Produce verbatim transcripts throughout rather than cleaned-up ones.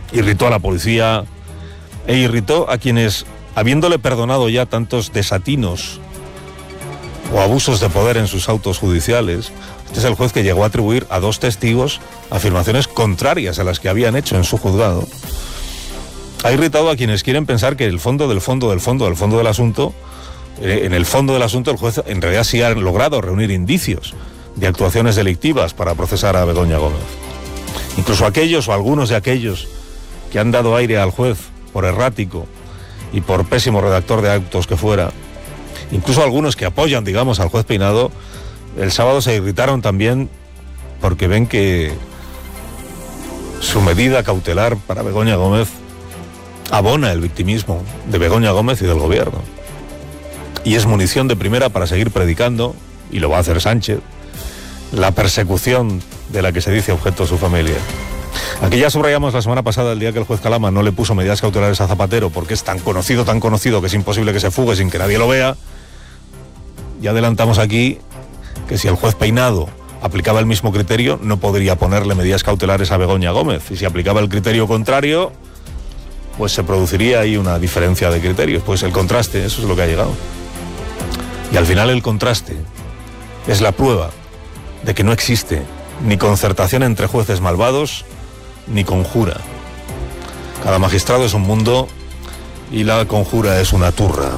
Irritó a la policía e irritó a quienes, habiéndole perdonado ya tantos desatinos o abusos de poder en sus autos judiciales, este es el juez que llegó a atribuir a dos testigos afirmaciones contrarias a las que habían hecho en su juzgado. Ha irritado a quienes quieren pensar que el fondo del fondo del fondo del fondo del asunto, eh, en el fondo del asunto el juez en realidad sí ha logrado reunir indicios de actuaciones delictivas para procesar a Begoña Gómez. Incluso aquellos o algunos de aquellos que han dado aire al juez por errático y por pésimo redactor de actos que fuera, incluso algunos que apoyan, digamos, al juez Peinado, el sábado se irritaron también porque ven que su medida cautelar para Begoña Gómez abona el victimismo de Begoña Gómez y del gobierno. Y es munición de primera para seguir predicando, y lo va a hacer Sánchez, la persecución de la que se dice objeto su familia. Aquí ya subrayamos la semana pasada, el día que el juez Calama no le puso medidas cautelares a Zapatero, porque es tan conocido, tan conocido, que es imposible que se fugue sin que nadie lo vea. Y adelantamos aquí que si el juez Peinado aplicaba el mismo criterio, no podría ponerle medidas cautelares a Begoña Gómez. Y si aplicaba el criterio contrario, pues se produciría ahí una diferencia de criterios. Pues el contraste, eso es lo que ha llegado. Y al final el contraste es la prueba de que no existe ni concertación entre jueces malvados, ni conjura. Cada magistrado es un mundo y la conjura es una turra.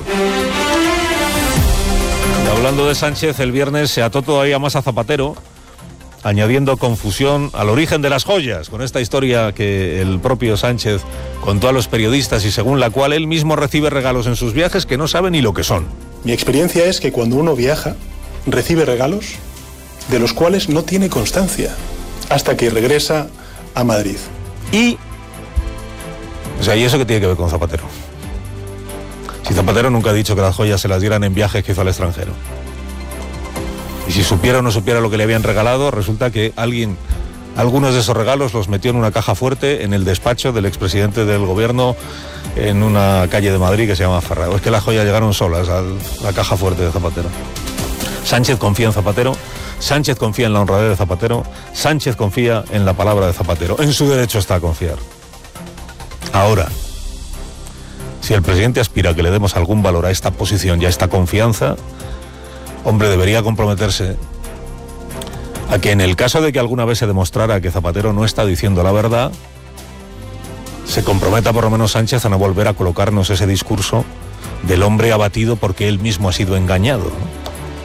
Y hablando de Sánchez, el viernes se ató todavía más a Zapatero, añadiendo confusión al origen de las joyas, con esta historia que el propio Sánchez contó a los periodistas y según la cual él mismo recibe regalos en sus viajes que no sabe ni lo que son. Mi experiencia es que cuando uno viaja, recibe regalos de los cuales no tiene constancia hasta que regresa a Madrid. Y, o sea, ¿y eso qué tiene que ver con Zapatero? Si Zapatero nunca ha dicho que las joyas se las dieran en viajes que hizo al extranjero. Y si supiera o no supiera lo que le habían regalado, resulta que alguien, algunos de esos regalos los metió en una caja fuerte en el despacho del expresidente del gobierno en una calle de Madrid que se llama Ferrado. Es que las joyas llegaron solas a la caja fuerte de Zapatero. Sánchez confía en Zapatero, Sánchez confía en la honradez de Zapatero, Sánchez confía en la palabra de Zapatero. En su derecho está a confiar. Ahora, si el presidente aspira a que le demos algún valor a esta posición y a esta confianza, hombre, debería comprometerse a que en el caso de que alguna vez se demostrara que Zapatero no está diciendo la verdad, se comprometa por lo menos Sánchez a no volver a colocarnos ese discurso del hombre abatido porque él mismo ha sido engañado, ¿no?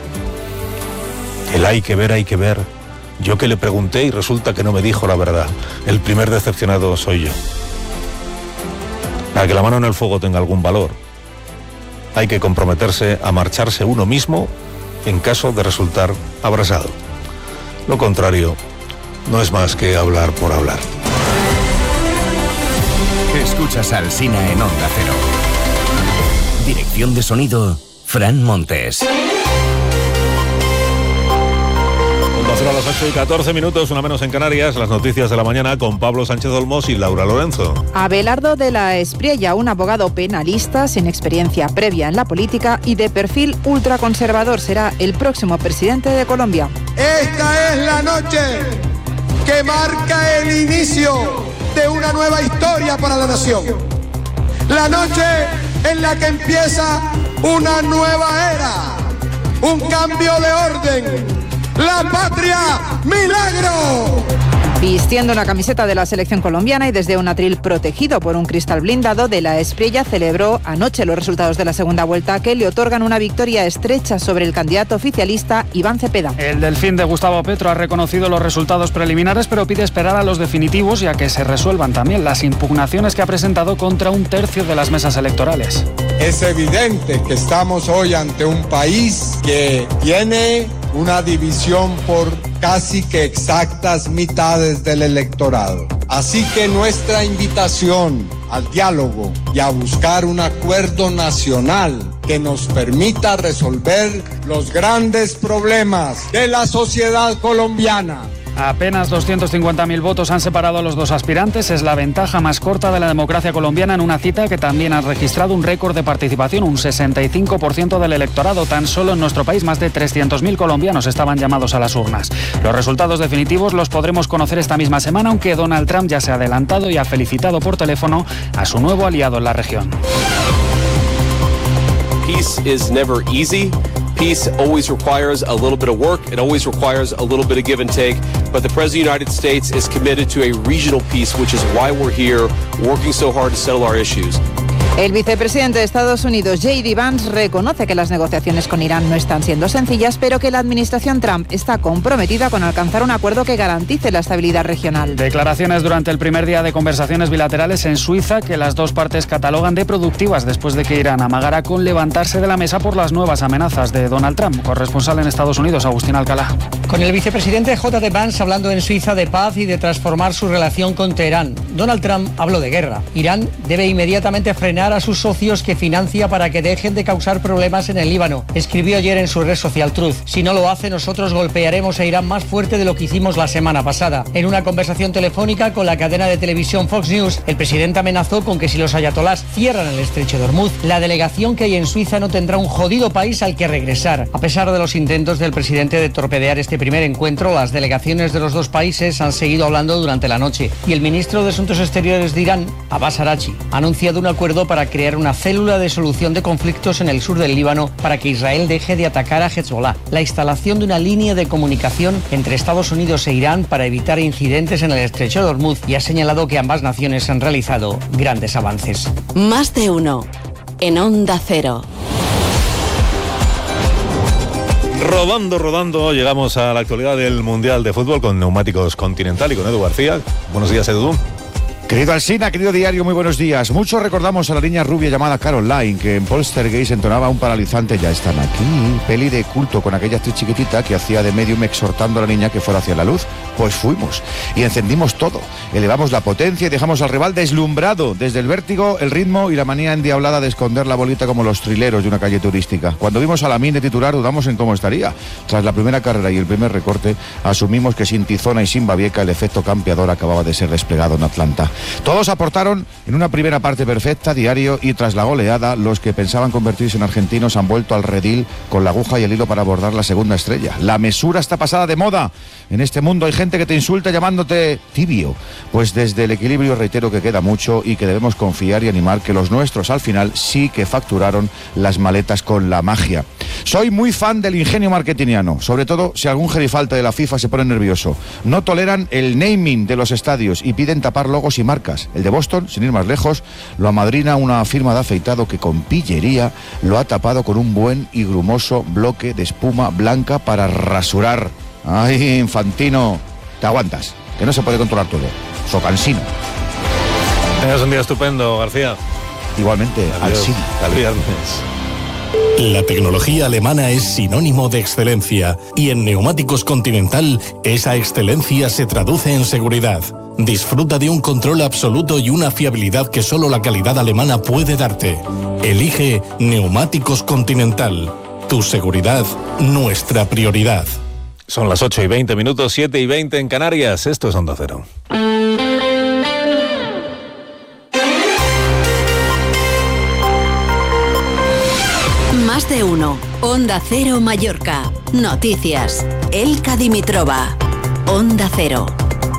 El hay que ver, hay que ver. Yo que le pregunté y resulta que no me dijo la verdad. El primer decepcionado soy yo. Para que la mano en el fuego tenga algún valor, hay que comprometerse a marcharse uno mismo en caso de resultar abrasado. Lo contrario no es más que hablar por hablar. Escuchas a Alsina en Onda Cero. Dirección de sonido, Fran Montes. A las ocho y catorce minutos, una menos en Canarias, las noticias de la mañana con Pablo Sánchez Olmos y Laura Lorenzo. Abelardo de la Espriella, un abogado penalista sin experiencia previa en la política y de perfil ultraconservador, será el próximo presidente de Colombia. Esta es la noche que marca el inicio de una nueva historia para la nación. La noche en la que empieza una nueva era, un cambio de orden. ¡La patria, milagro! Vistiendo una camiseta de la selección colombiana y desde un atril protegido por un cristal blindado, de la Espriella celebró anoche los resultados de la segunda vuelta que le otorgan una victoria estrecha sobre el candidato oficialista Iván Cepeda. El delfín de Gustavo Petro ha reconocido los resultados preliminares, pero pide esperar a los definitivos y a que se resuelvan también las impugnaciones que ha presentado contra un tercio de las mesas electorales. Es evidente que estamos hoy ante un país que tiene una división por casi que exactas mitades del electorado. Así que nuestra invitación al diálogo y a buscar un acuerdo nacional que nos permita resolver los grandes problemas de la sociedad colombiana Apenas doscientos cincuenta mil votos han separado a los dos aspirantes. Es la ventaja más corta de la democracia colombiana en una cita que también ha registrado un récord de participación, un sesenta y cinco por ciento del electorado. Tan solo en nuestro país más de trescientos mil colombianos estaban llamados a las urnas. Los resultados definitivos los podremos conocer esta misma semana, aunque Donald Trump ya se ha adelantado y ha felicitado por teléfono a su nuevo aliado en la región. Peace is never easy. Peace always requires a little bit of work. It always requires a little bit of give and take. But the President of the United States is committed to a regional peace, which is why we're here working so hard to settle our issues. El vicepresidente de Estados Unidos, J D Vance, reconoce que las negociaciones con Irán no están siendo sencillas, pero que la administración Trump está comprometida con alcanzar un acuerdo que garantice la estabilidad regional. Declaraciones durante el primer día de conversaciones bilaterales en Suiza que las dos partes catalogan de productivas después de que Irán amagara con levantarse de la mesa por las nuevas amenazas de Donald Trump. Corresponsal en Estados Unidos, Agustín Alcalá. Con el vicepresidente J D Vance hablando en Suiza de paz y de transformar su relación con Teherán. Donald Trump habló de guerra. Irán debe inmediatamente frenar a sus socios que financia para que dejen de causar problemas en el Líbano. Escribió ayer en su red social Truth: si no lo hace, nosotros golpearemos a Irán más fuerte de lo que hicimos la semana pasada. En una conversación telefónica con la cadena de televisión Fox News, el presidente amenazó con que si los ayatolás cierran el estrecho de Hormuz, la delegación que hay en Suiza no tendrá un jodido país al que regresar. A pesar de los intentos del presidente de torpedear este primer encuentro, las delegaciones de los dos países han seguido hablando durante la noche y el ministro de Asuntos Exteriores de Irán, Abbas Araghchi, ha anunciado un acuerdo para crear una célula de solución de conflictos en el sur del Líbano para que Israel deje de atacar a Hezbollah, la instalación de una línea de comunicación entre Estados Unidos e Irán para evitar incidentes en el estrecho de Hormuz, y ha señalado que ambas naciones han realizado grandes avances. Más de uno en Onda Cero. Rodando, rodando, llegamos a la actualidad del Mundial de Fútbol con Neumáticos Continental y con Edu García. Buenos días, Edu. Querido Alsina, querido diario, muy buenos días. Muchos recordamos a la niña rubia llamada Caroline, que en Poltergeist entonaba un paralizante "Ya están aquí", peli de culto con aquella actriz chiquitita que hacía de medium exhortando a la niña que fuera hacia la luz. Pues fuimos y encendimos todo, elevamos la potencia y dejamos al rival deslumbrado desde el vértigo, el ritmo y la manía endiablada de esconder la bolita como los trileros de una calle turística. Cuando vimos a Lamine titular dudamos en cómo estaría. Tras la primera carrera y el primer recorte, asumimos que sin Tizona y sin Babieca el efecto campeador acababa de ser desplegado en Atlanta. Todos aportaron en una primera parte perfecta, diario, y tras la goleada, los que pensaban convertirse en argentinos han vuelto al redil con la aguja y el hilo para abordar la segunda estrella. La mesura está pasada de moda. En este mundo hay gente que te insulta llamándote tibio. Pues desde el equilibrio reitero que queda mucho y que debemos confiar y animar que los nuestros al final sí que facturaron las maletas con la magia. Soy muy fan del ingenio marketingiano, sobre todo si algún gerifalta de la FIFA se pone nervioso. No toleran el naming de los estadios y piden tapar logos y marcas. El de Boston, sin ir más lejos, lo amadrina una firma de afeitado que con pillería lo ha tapado con un buen y grumoso bloque de espuma blanca para rasurar. ¡Ay, Infantino! Te aguantas, que no se puede controlar todo. So cansino. Tengas un día estupendo, García. Igualmente, Alsina. Al viernes. La tecnología alemana es sinónimo de excelencia y en Neumáticos Continental esa excelencia se traduce en seguridad. Disfruta de un control absoluto y una fiabilidad que solo la calidad alemana puede darte. Elige Neumáticos Continental. Tu seguridad, nuestra prioridad. Son las ocho y veinte minutos, siete y veinte en Canarias. Esto es Onda Cero. Más de uno. Onda Cero Mallorca. Noticias. Elka Dimitrova. Onda Cero.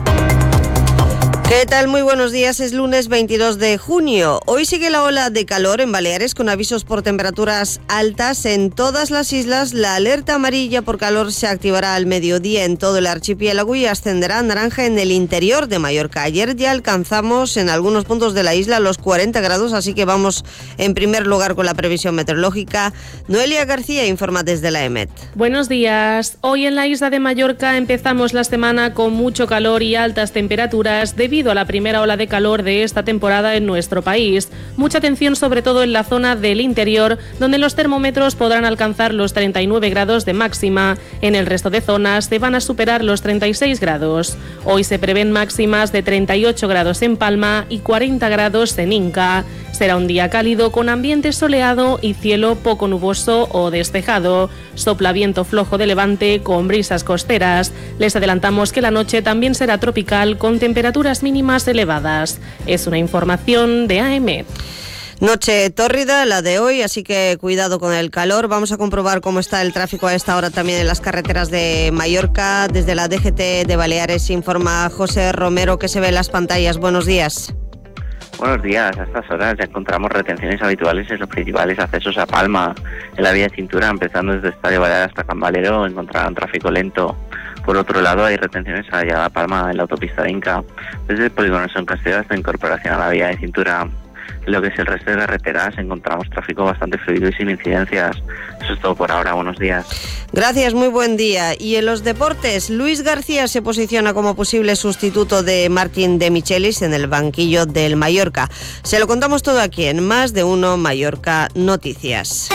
¿Qué tal? Muy buenos días. Es lunes veintidós de junio. Hoy sigue la ola de calor en Baleares con avisos por temperaturas altas en todas las islas. La alerta amarilla por calor se activará al mediodía en todo el archipiélago y ascenderá a naranja en el interior de Mallorca. Ayer ya alcanzamos en algunos puntos de la isla los cuarenta grados, así que vamos en primer lugar con la previsión meteorológica. Noelia García informa desde la EMET. Buenos días. Hoy en la isla de Mallorca empezamos la semana con mucho calor y altas temperaturas debido debido a la primera ola de calor de esta temporada en nuestro país. Mucha atención sobre todo en la zona del interior, donde los termómetros podrán alcanzar los treinta y nueve grados de máxima. En el resto de zonas se van a superar los treinta y seis grados. Hoy se prevén máximas de treinta y ocho grados en Palma y cuarenta grados en Inca. Será un día cálido con ambiente soleado y cielo poco nuboso o despejado. Sopla viento flojo de levante con brisas costeras. Les adelantamos que la noche también será tropical con temperaturas mínimas elevadas. Es una información de A M. Noche tórrida la de hoy, así que cuidado con el calor. Vamos a comprobar cómo está el tráfico a esta hora también en las carreteras de Mallorca. Desde la D G T de Baleares informa José Romero, que se ve en las pantallas. Buenos días. Buenos días. A estas horas ya encontramos retenciones habituales en los principales accesos a Palma. En la vía de cintura, empezando desde Estadio Baleares hasta Cambalero, encontrarán tráfico lento. Por otro lado, hay retenciones a la llegada a Palma en la autopista de Inca, desde el polígono Son Castelló hasta incorporación a la vía de cintura. En lo que es el resto de carreteras encontramos tráfico bastante fluido y sin incidencias. Eso es todo por ahora. Buenos días. Gracias, muy buen día. Y en los deportes, Luis García se posiciona como posible sustituto de Martín de Michelis en el banquillo del Mallorca. Se lo contamos todo aquí en Más de Uno Mallorca Noticias.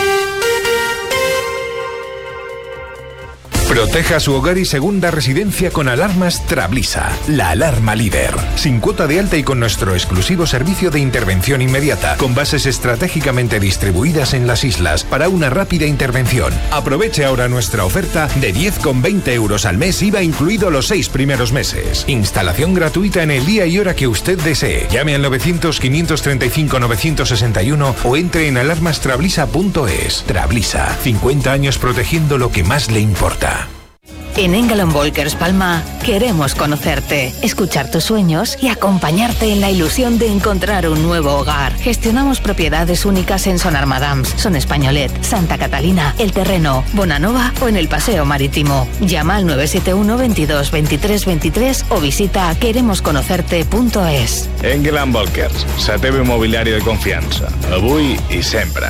Proteja su hogar y segunda residencia con alarmas Trablisa, la alarma líder. Sin cuota de alta y con nuestro exclusivo servicio de intervención inmediata, con bases estratégicamente distribuidas en las islas para una rápida intervención. Aproveche ahora nuestra oferta de diez con veinte euros al mes, I V A incluido los seis primeros meses. Instalación gratuita en el día y hora que usted desee. Llame al novecientos, quinientos treinta y cinco, novecientos sesenta y uno o entre en alarmas trablisa punto es. Trablisa, cincuenta años protegiendo lo que más le importa. En Engel Volkers Palma queremos conocerte, escuchar tus sueños y acompañarte en la ilusión de encontrar un nuevo hogar. Gestionamos propiedades únicas en Son Armadams, Son Españolet, Santa Catalina, El Terreno, Bonanova o en el Paseo Marítimo. Llama al nueve siete uno, veintidós, veintitrés, veintitrés o visita queremos conocerte punto es. Engel Volkers, la teva inmobiliària de confianza, avui y siempre.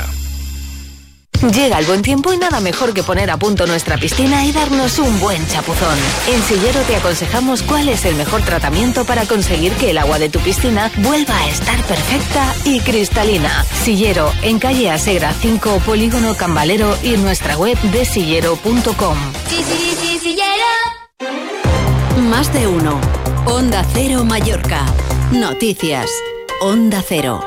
Llega el buen tiempo y nada mejor que poner a punto nuestra piscina y darnos un buen chapuzón. En Sillero te aconsejamos cuál es el mejor tratamiento para conseguir que el agua de tu piscina vuelva a estar perfecta y cristalina. Sillero, en calle Asegra cinco, Polígono Cambalero y en nuestra web de sillero punto com. Sí, sí, sí, Sillero. Más de uno. Onda Cero Mallorca. Noticias. Onda Cero.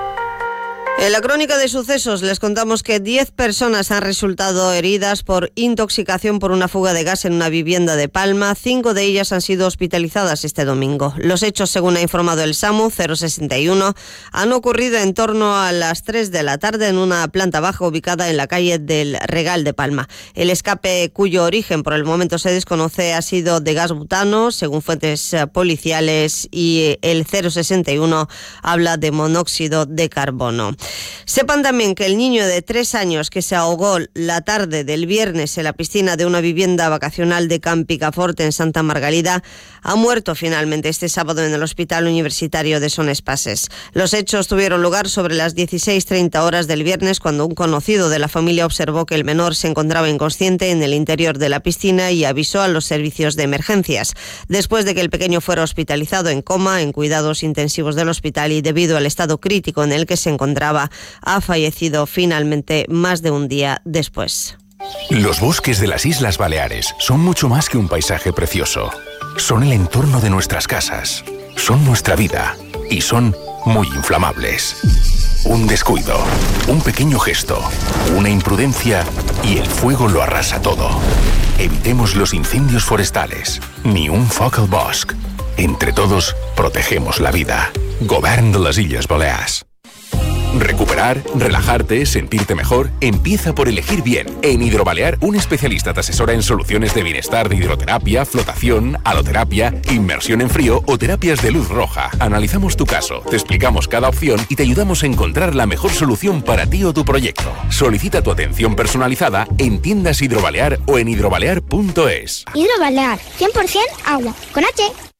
En la crónica de sucesos les contamos que diez personas han resultado heridas por intoxicación por una fuga de gas en una vivienda de Palma. Cinco de ellas han sido hospitalizadas este domingo. Los hechos, según ha informado el SAMU cero sesenta y uno, han ocurrido en torno a las tres de la tarde en una planta baja ubicada en la calle del Regal de Palma. El escape, cuyo origen por el momento se desconoce, ha sido de gas butano, según fuentes policiales, y el cero sesenta y uno habla de monóxido de carbono. Sepan también que el niño de tres años que se ahogó la tarde del viernes en la piscina de una vivienda vacacional de Can Picaforte en Santa Margalida ha muerto finalmente este sábado en el Hospital Universitario de Son Espases. Los hechos tuvieron lugar sobre las dieciséis treinta horas del viernes, cuando un conocido de la familia observó que el menor se encontraba inconsciente en el interior de la piscina y avisó a los servicios de emergencias. Después de que el pequeño fuera hospitalizado en coma en cuidados intensivos del hospital y debido al estado crítico en el que se encontraba, ha fallecido finalmente más de un día después. Los bosques de las Islas Baleares son mucho más que un paisaje precioso. Son el entorno de nuestras casas, son nuestra vida y son muy inflamables. Un descuido, un pequeño gesto, una imprudencia y el fuego lo arrasa todo. Evitemos los incendios forestales, ni un foc al bosc. Entre todos, protegemos la vida. Govern de las Illes Balears. Recuperar, relajarte, sentirte mejor, empieza por elegir bien. En Hidrobalear, un especialista te asesora en soluciones de bienestar de hidroterapia, flotación, haloterapia, inmersión en frío o terapias de luz roja. Analizamos tu caso, te explicamos cada opción y te ayudamos a encontrar la mejor solución para ti o tu proyecto. Solicita tu atención personalizada en tiendas Hidrobalear o en hidrobalear punto es. Hidrobalear, cien por ciento agua, con H.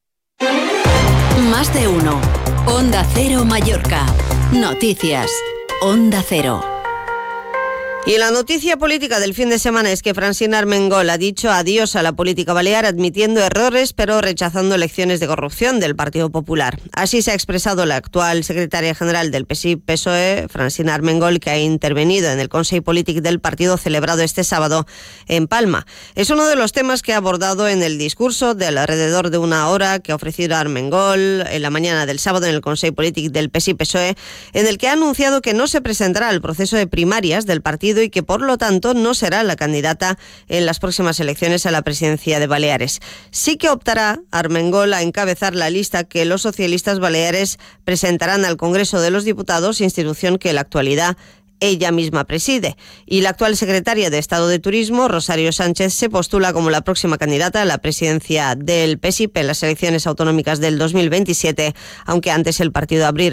Más de uno. Onda Cero Mallorca. Noticias. Onda Cero. Y la noticia política del fin de semana es que Francina Armengol ha dicho adiós a la política balear admitiendo errores pero rechazando lecciones de corrupción del Partido Popular. Así se ha expresado la actual secretaria general del P S I P S O E, Francina Armengol, que ha intervenido en el Consejo Político del partido celebrado este sábado en Palma. Es uno de los temas que ha abordado en el discurso de alrededor de una hora que ha ofrecido Armengol en la mañana del sábado en el Consejo Político del P S I P S O E, en el que ha anunciado que no se presentará al proceso de primarias del partido y que por lo tanto no será la candidata en las próximas elecciones a la presidencia de Baleares. Sí que optará Armengol a encabezar la lista que los socialistas baleares presentarán al Congreso de los Diputados, institución que en la actualidad ella misma preside. Y la actual secretaria de Estado de Turismo, Rosario Sánchez, se postula como la próxima candidata a la presidencia del P S I P en las elecciones autonómicas del dos mil veintisiete, aunque antes el partido abrirá